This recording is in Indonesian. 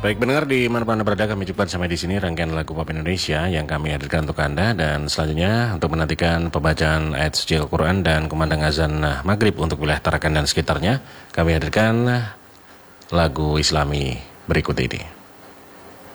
Baik, pendengar di mana Anda berada, kami cukupkan sampai di sini rangkaian lagu pop Indonesia yang kami hadirkan untuk Anda, dan selanjutnya untuk menantikan pembacaan ayat suci Al-Quran dan kumandang azan maghrib untuk wilayah Tarakan dan sekitarnya, kami hadirkan lagu Islami berikut ini.